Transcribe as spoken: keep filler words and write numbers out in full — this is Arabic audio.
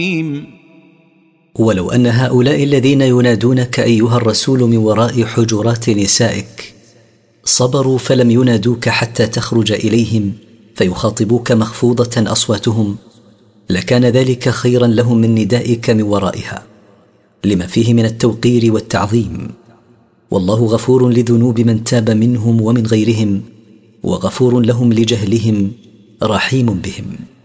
ولو أن هؤلاء الذين ينادونك أيها الرسول من وراء حجرات نسائك صبروا فلم ينادوك حتى تخرج إليهم فيخاطبوك مخفوضة أصواتهم لكان ذلك خيرا لهم من ندائك من ورائها، لما فيه من التوقير والتعظيم. والله غفور لذنوب من تاب منهم ومن غيرهم، وغفور لهم لجهلهم، رحيم بهم.